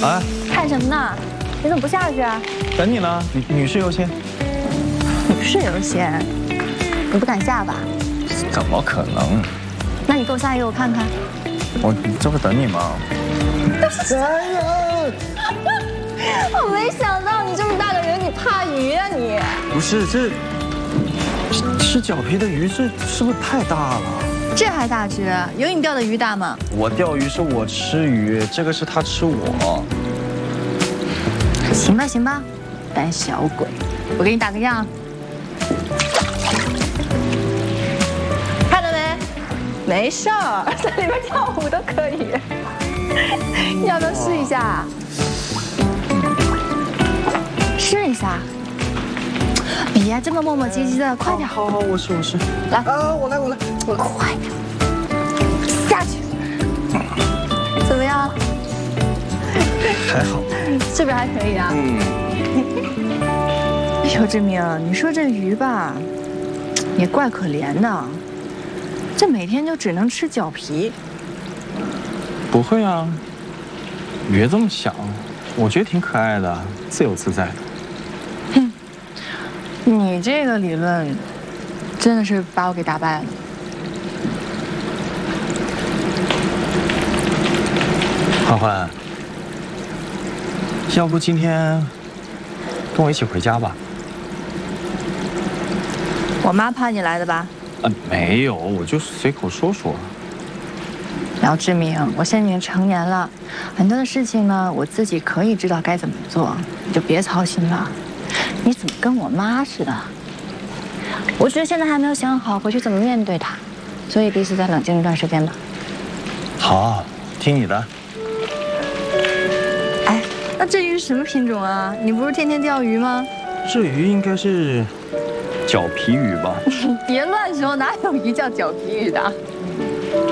啊， 看什么呢？你怎么不下去啊？ 等你呢，女士优先。 女士优先，你不敢下吧？ 怎么可能？ 那你给我下一个，我看看。 我这不等你吗？ 哎呀！ 我没想到你这么大个人，你怕鱼啊你？ 不是，这吃脚皮的鱼，这是不是太大了？ 这还大只？有你钓的鱼大吗？ 我钓鱼是我吃鱼，这个是他吃我。 行吧行吧，胆小鬼，我给你打个样。看到没？没事儿，在里面跳舞都可以。你要不要试一下？试一下。别这么磨磨唧唧的，快点！ 好，我试。 来啊，我来， 快点下去。怎么样？ 还好。 是不是还可以啊？邱志明，你说这鱼吧，也怪可怜的，这每天就只能吃脚皮。 不会啊，别这么想，我觉得挺可爱的，自由自在的。 你这个理论，真的是把我给打败了。 欢欢，要不今天跟我一起回家吧？ 我妈怕你来的吧？ 没有，我就随口说说。 姚志明，我现在已经成年了，很多的事情呢，我自己可以知道该怎么做，你就别操心了。你怎么跟我妈似的？我只是现在还没有想好回去怎么面对她，所以彼此再冷静一段时间吧。 好，听你的。 哎，那这鱼是什么品种啊？你不是天天钓鱼吗？ 这鱼应该是脚皮鱼吧？ 别乱说，哪有鱼叫脚皮鱼的？